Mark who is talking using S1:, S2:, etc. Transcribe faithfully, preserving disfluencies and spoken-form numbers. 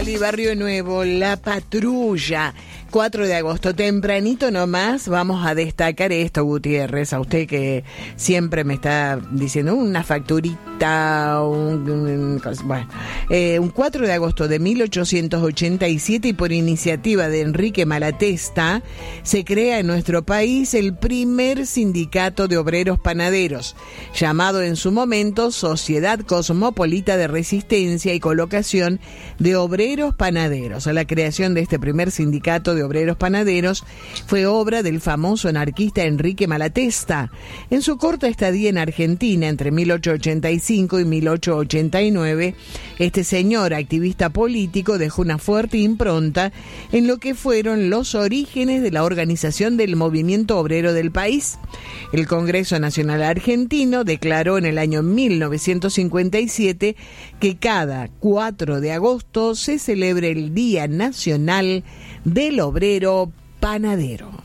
S1: Cali, Barrio Nuevo, La Patrulla. cuatro de agosto, tempranito nomás, vamos a destacar esto, Gutiérrez, a usted que siempre me está diciendo una facturita, un, un, bueno, eh, un cuatro de agosto de mil ochocientos ochenta y siete y por iniciativa de Enrique Malatesta, se crea en nuestro país el primer sindicato de obreros panaderos, llamado en su momento Sociedad Cosmopolita de Resistencia y Colocación de Obreros Panaderos. A la creación de este primer sindicato de obreros panaderos fue obra del famoso anarquista Enrique Malatesta. En su corta estadía en Argentina entre mil ochocientos ochenta y cinco y mil ochocientos ochenta y nueve, este señor activista político dejó una fuerte impronta en lo que fueron los orígenes de la organización del movimiento obrero del país. El Congreso Nacional Argentino declaró en el año mil novecientos cincuenta y siete que cada cuatro de agosto se celebre el Día Nacional del Obrero Panadero.